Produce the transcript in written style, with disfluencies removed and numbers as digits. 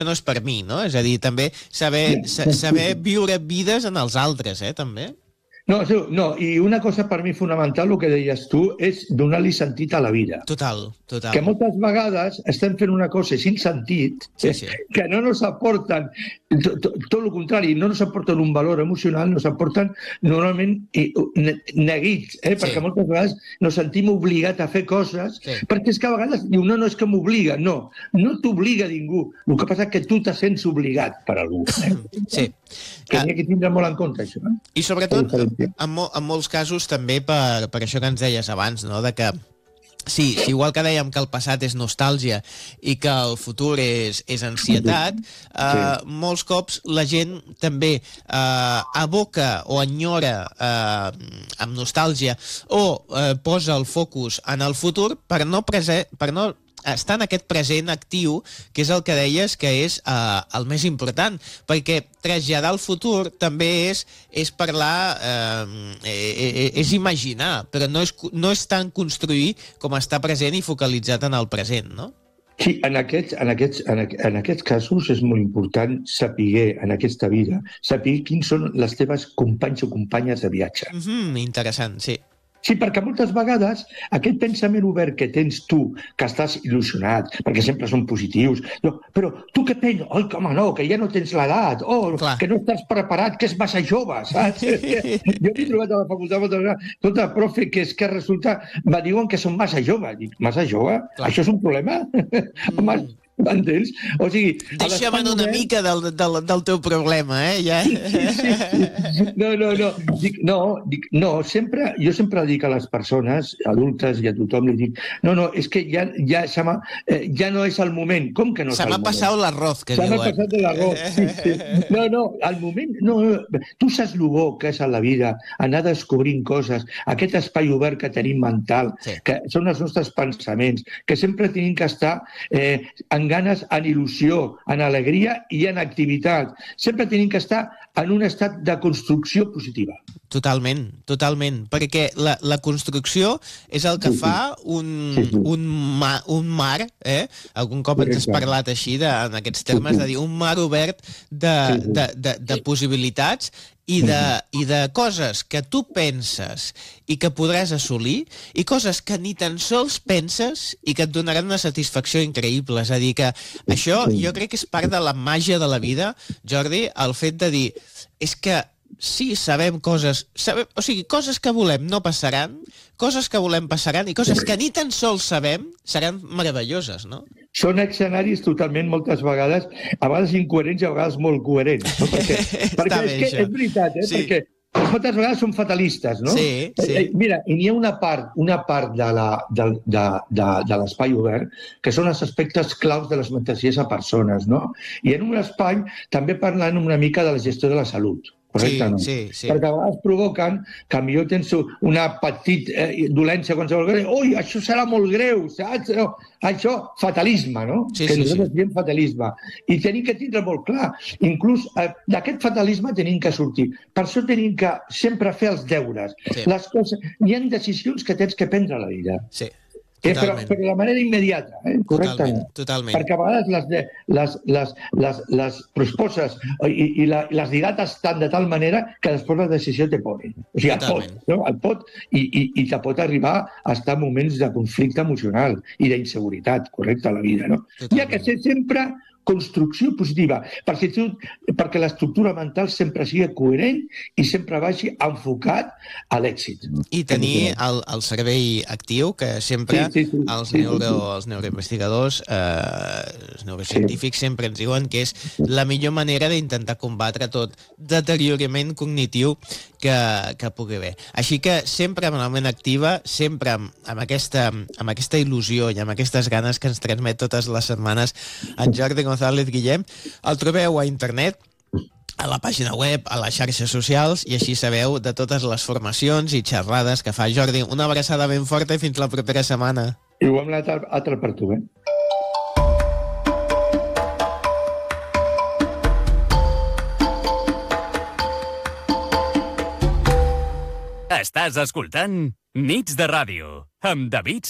no és per mi, no? És a dir, també saber viure vides en els altres, també. No, i una cosa per mi fonamental, el que deies tu, és donar-li sentit a la vida. Total. Que moltes vegades estem fent una cosa sin sentit, que no nos aporten, tot el contrari, no nos aporten un valor emocional, nos aporten normalment neguits, perquè moltes vegades nos sentim obligats a fer coses, perquè és que a vegades diu, no, és que m'obliga, no t'obliga ningú, el que passa és que tu te sents obligat per algú. Sí. Que n'hi ha que tindre molt en compte, això. I sobretot, en molts casos també per això que ens deies abans, no?, de que sí, igual que dèiem que el passat és nostàlgia i que el futur és ansietat, molts cops la gent també aboca o enyora amb nostàlgia o posa el focus en el futur per no estar en aquest present actiu, que és el que deies que és el més important, perquè traslladar el futur també és parlar, és imaginar, però no és tant construir com estar present i focalitzat en el present, no? Sí, en aquests casos és molt important saber, en aquesta vida, saber quins són les teves companys o companyes de viatge. Interessant, sí. Sí, perquè moltes vegades aquest pensament obert que tens tu, que estàs il·lusionat, perquè sempre són positius, però tu què penses? Oi, home, no, que ja no tens l'edat, que no estàs preparat, que és massa jove, saps? Jo m'he trobat a la facultat moltes vegades, escolta, profe, que és que resulta, me diuen que som massa jove. Dic, massa jove? Això és un problema? M'entens? O sigui... Deixa'm una mica del teu problema, ja. Sí. No, jo sempre dic a les persones adultes i a tothom, li dic, no, és que ja no és el moment. Com que no és el moment? Se m'ha passat l'arroz, que diuen. Se m'ha passat l'arroz, sí. No, al moment... No, tu saps el bo que és a la vida, anar descobrint coses, aquest espai obert que tenim mental, que són els nostres pensaments, que sempre tenim que estar en ganes, en il·lusió, en alegria i en activitat. Sempre tenim que estar en un estat de construcció positiva. Totalment, perquè la construcció és el que fa un mar, algun cop ens has parlat així, en aquests termes, de dir un mar obert de possibilitats i de coses que tu penses i que podràs assolir i coses que ni tan sols penses i que et donaran una satisfacció increïble. És a dir, que això jo crec que és part de la màgia de la vida, Jordi, el fet de dir, és que sí, sabem coses, o sigui, coses que volem no passaran, coses que volem passaran i coses que ni tan sols sabem seran meravelloses, no? Són escenaris totalment, moltes vegades, a vegades incoherents i a vegades molt coherents. No? Perquè és veritat, perquè moltes vegades són fatalistes, no? Sí. Mira, i n'hi ha una part de l'espai obert que són els aspectes claus de les mentalitats a persones, no? I en un espai també parlant una mica de la gestió de la salut. Correcte, no? Sí. Perquè a vegades provoquen que potser tens una petita dolència qualsevol cosa, ui, això serà molt greu, saps? No, això, fatalisme, no? Que nosaltres diem fatalisme. I tenim que tindre molt clar. Inclús d'aquest fatalisme tenim que sortir. Per això tenim que sempre fer els deures. Les coses... Hi ha decisions que tens que prendre a la vida. Sí. Però de manera immediata, correctament. Totalment. Perquè a vegades les proposes i les dilates tant de tal manera que després la decisió te pone. O sigui, el pot i te pot arribar a estar en moments de conflicte emocional i d'inseguretat, correcte, a la vida, no? Hi ha que ser sempre construcció positiva, perquè l'estructura mental sempre sigui coherent i sempre vagi enfocat a l'èxit. I tenir el cervell actiu, que sempre els neuroinvestigadors, els neurocientífics sempre ens diuen que és la millor manera d'intentar combatre tot deteriorament cognitiu que pugui haver. Així que sempre amb la ment activa, sempre amb aquesta il·lusió i amb aquestes ganes que ens transmet totes les setmanes en Jordi González Guillem. El trobeu a internet, a la pàgina web, a les xarxes socials, i així sabeu de totes les formacions i xerrades que fa. Jordi, una abraçada ben forta i fins la propera setmana. Igualment altre per tu, Estàs escoltant Nits de Ràdio amb David